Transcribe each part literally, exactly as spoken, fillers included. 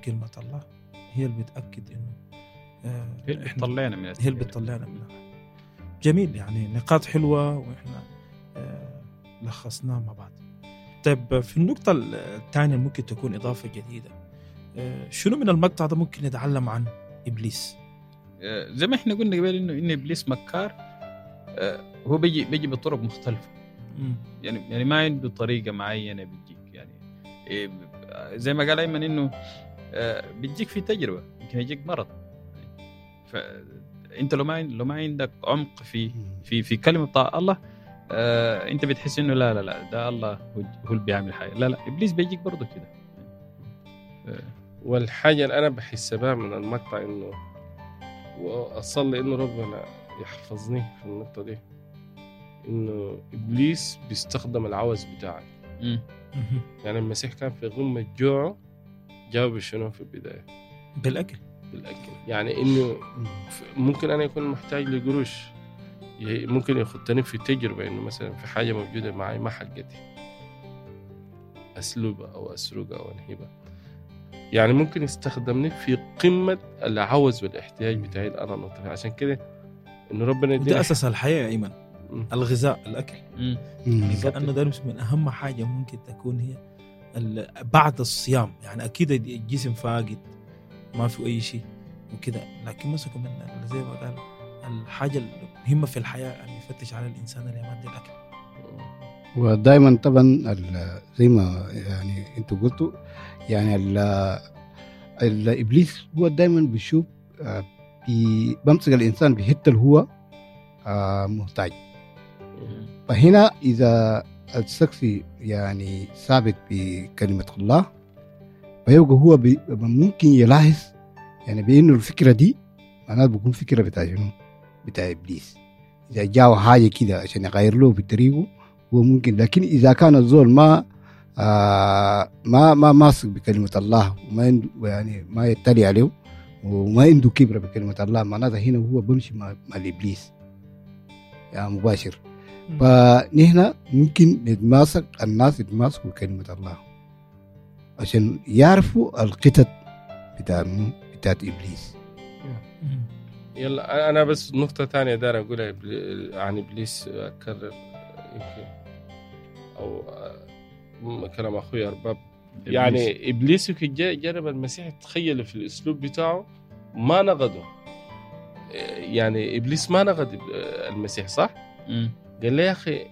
بكلمة الله هي اللي بتأكد إنه آه هي اللي بتطلعنا من هي اللي بتطلعنا منها. جميل، يعني نقاط حلوة وإحنا آه لخصناها مع بعض. طيب في النقطة الثانية ممكن تكون إضافة جديدة، آه شنو من المقطع ده ممكن نتعلم عن إبليس؟ آه زي ما إحنا قلنا قبل إنه إن إبليس مكار، آه هو بيجي بيجي بطرق مختلفة. م. يعني يعني ما عنده طريقة معينة بيجيك، يعني إيه زي ما قال أيمن إنه آه بيجيك في تجربة، يمكن يجيك مرض. فأنت لو ما لو ما عندك عمق في في في كلمة الله، آه أنت بتحس إنه لا لا لا ده الله هو هو اللي بيعمل حاجة. لا لا إبليس بيجيك برضه كده. آه. والحاجة اللي أنا بحسبها من المقطع إنه وأصلي إنه ربنا يحفظني في النقطة دي، إنه إبليس بيستخدم العوز بتاعك. م. يعني المسيح كان في غمة جوعه، جاوب شنو في البداية؟ بالأكل. بالأكل. يعني إنه ممكن أنا يكون محتاج لقروش، ممكن يخطني في تجربة إنه مثلا في حاجة موجودة معي ما حقتي، أسلوبها أو أسرقها أو أنهبها. يعني ممكن يستخدمني في قمة العوز والاحتياج بتاعي أنا نطفي. عشان كده إنه ربنا ده أساس الحياة يا أيمن، الغذاء، الأكل. م. كأنه ده من أهم حاجة ممكن تكون هي بعد الصيام. يعني أكيد الجسم فاقد ما في أي شيء وكده، لكن مسكوا من زي ما قال الحاجة المهمة في الحياة أن يفتش على الإنسان اللي يمد الأكل. ودائما طبعا زي ما يعني أنتوا قلتوا، يعني الإبليس هو دائما بيشوف بمسك الإنسان بحته اللي هو محتاج. فهنا إذا الشخص يعني ثابت بكلمة الله، فيبقى هو ممكن يلاحظ يعني بأنه الفكرة دي معناته بيكون فكرة بتاع شنو؟ بتاع إبليس. إذا جاء حاجة كده عشان يغير له في طريقه هو ممكن، لكن إذا كان الزول ما آه ما ما ماسك بكلمة الله وما عنده يعني ما يتلي عليه وما عنده كبرة بكلمة الله، معناته هنا هو بمشي مع, مع الإبليس يعني مباشر. فنحن ممكن نتماسك، الناس يتماسكوا بكلمة الله عشان يعرفوا القطط بتاع بتاعت إبليس. يلا أنا بس نقطة تانية دار أقولها عن إبليس، أكرر يمكن أو كلام أخوي أرباب. يعني إبليس يمكن جرب المسيح، تخيل في الأسلوب بتاعه ما نقده. يعني إبليس ما نقد المسيح صح؟ م. قال لي يا أخي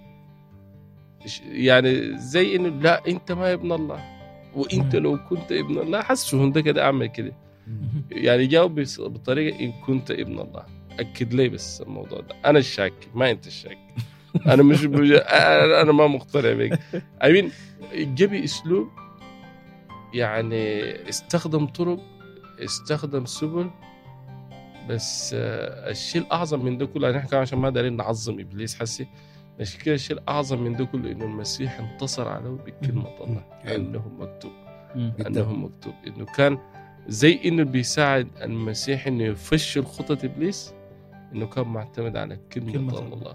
يعني زي إنه لا أنت ما ابن الله، وأنت لو كنت ابن الله حسوا هنده كده أعمل كده. يعني جاوب بطريقة إن كنت ابن الله. أكد لي بس الموضوع ده، أنا الشاك ما أنت الشاك. أنا مش بج... أنا ما مقتنع بك. I mean جبي أسلوب، يعني استخدم طرق، استخدم سبل، بس الشيء الأعظم من ده كله نحن عشان ما دارين نعظم إبليس حسي، لكن كده الشيء الأعظم من ده كله إنه المسيح انتصر عليه بكلمة الله. أنه مكتوب أنه مكتوب إنه كان زي إنه بيساعد المسيح إنه يفشل خطة إبليس، إنه كان معتمد على كلمة, كلمة الله, الله.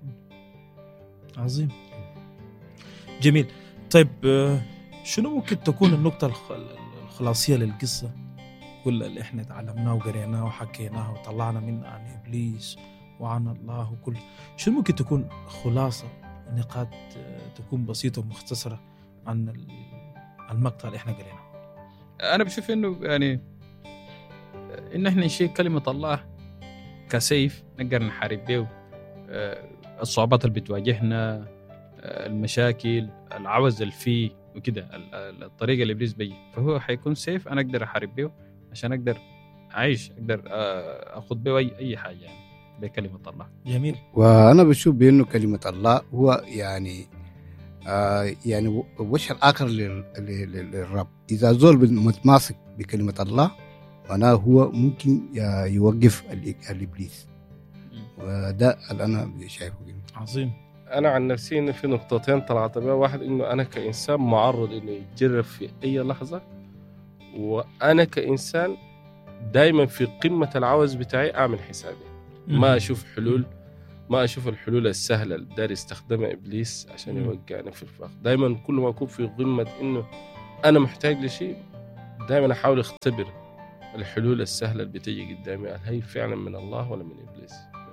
عظيم، جميل. طيب شنو ممكن تكون النقطة الخلاصية للقصة كل اللي إحنا تعلمناه وقريناه وحكيناه وطلعنا منه عن إبليس وعن الله وكل شنو ممكن تكون خلاصة نقاط تكون بسيطة ومختصرة عن المقطع اللي إحنا قريناه؟ أنا بشوف إنه يعني إن إحنا نشيل كلمة الله كسيف نقدر نحارب به الصعوبات اللي بتواجهنا، المشاكل، العوز اللي فيه وكده، الطريقة اللي إبليس بيجي، فهو حيكون سيف أنا أقدر أحارب به عشان أقدر أعيش، أقدر أخذ به أي أي حاجة يعني بكلمة الله. جميل. وأنا بشوف بأنه كلمة الله هو يعني آه يعني وش الآخر للرب. إذا زول متماسك بكلمة الله معناه هو ممكن يوقف الإبليس، وده اللي أنا شايفه. عظيم. أنا عن نفسي إنه في نقطتين طلعت بها. واحد إنه أنا كإنسان معرض إنه يتجرب في أي لحظة، وأنا كإنسان دايما في قمة العوز بتاعي أعمل حسابي، ما أشوف حلول، ما أشوف الحلول السهلة اللي داري يستخدمها إبليس عشان يوقعني في الفخ. دايما كل ما أكون في قمة إنه أنا محتاج لشيء دائما احاول اختبر الحلول السهله اللي بتيجي قدامي، هل هي فعلا من الله ولا من ابليس.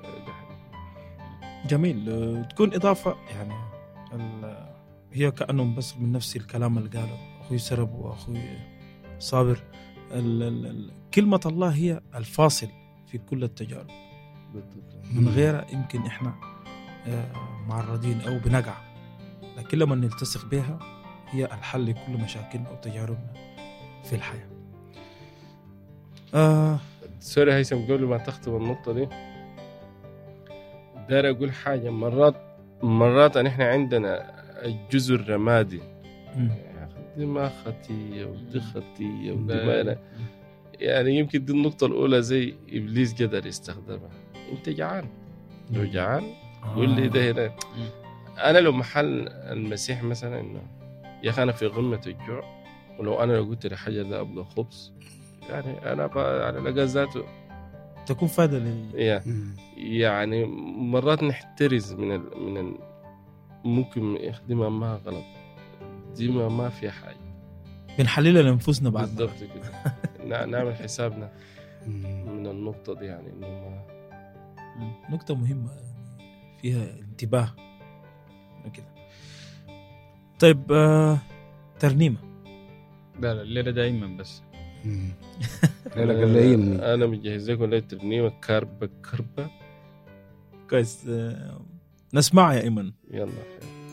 جميل. آه، تكون إضافة يعني ال- هي كأنهم بس من نفس الكلام اللي قاله أخوي سرب وأخوي صابر. ال- ال- ال- كلمة الله هي الفاصل في كل التجارب، من غيرها يمكن إحنا آه، معرضين أو بنقع، لكن لما نلتصق بها هي الحل لكل مشاكلنا وتجاربنا في الحياة. آه سوري هيثم، قبل ما تختم النقطه دي داير اقول حاجه. مرات مرات ان احنا عندنا الجزء الرمادي، م. دي ما خطيه ودي خطيه ودي ما، يعني يمكن دي النقطه الاولى زي ابليس قدر يستخدمها. انت جعان، لو جعان قول لي ده هنا. انا لو محل المسيح مثلا انه يا اخي انا في قمه الجوع، ولو انا لو قلت لحاجه ده ابغى خبز، يعني انا على لقى ذاته تكون فائدة لي. يعني يعني مرات نحترز من ال... من ال... ممكن يخدمها ما غلط، دي ما, ما في حاجه بنحللها لأنفسنا بعد بالضبط كده. نع- نعمل حسابنا من النقطه دي، يعني انه ما نقطة مهمة فيها انتباه كده. طيب آه، ترنيمة. لا لا الليلة دايما بس لا قال لي يمني. انا مجهز لكم ليله ترنيمه كربه كربه. كويس. آه، نسمع يا إيمن. يلا